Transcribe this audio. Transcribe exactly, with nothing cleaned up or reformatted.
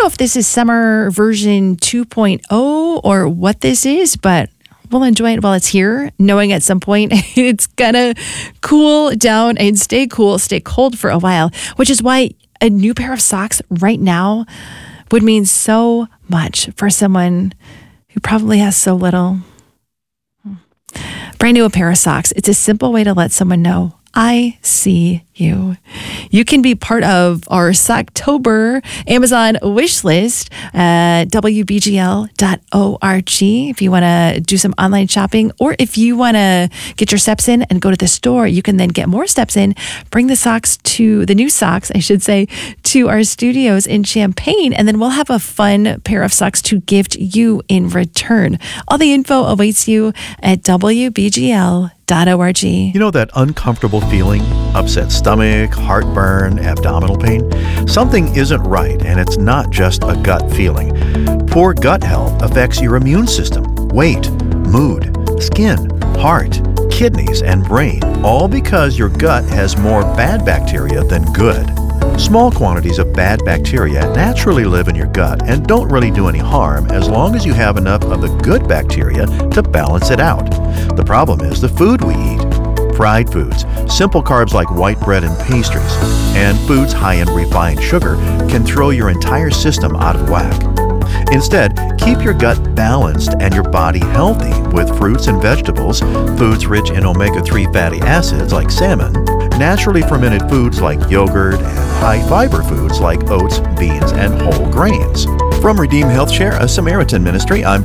know if this is summer version two point oh or what this is, but we'll enjoy it while it's here, knowing at some point it's gonna cool down and stay cool, stay cold for a while, which is why a new pair of socks right now would mean so much for someone who probably has so little. Brand new a pair of socks. It's a simple way to let someone know, I see you. You can be part of our Socktober Amazon wish list at w b g l dot org if you want to do some online shopping, or if you want to get your steps in and go to the store, you can then get more steps in, bring the socks to, the new socks, I should say, to our studios in Champaign, and then we'll have a fun pair of socks to gift you in return. All the info awaits you at w b g l dot org. You know that uncomfortable feeling? Upset stomach, heartburn, abdominal pain? Something isn't right, and it's not just a gut feeling. Poor gut health affects your immune system, weight, mood, skin, heart, kidneys, and brain, all because your gut has more bad bacteria than good. Small quantities of bad bacteria naturally live in your gut and don't really do any harm as long as you have enough of the good bacteria to balance it out. The problem is the food we eat. Fried foods, simple carbs like white bread and pastries, and foods high in refined sugar can throw your entire system out of whack. Instead, keep your gut balanced and your body healthy with fruits and vegetables, foods rich in omega three fatty acids like salmon, naturally fermented foods like yogurt, and high-fiber foods like oats, beans, and whole grains. From Redeem Health Share, a Samaritan ministry, I'm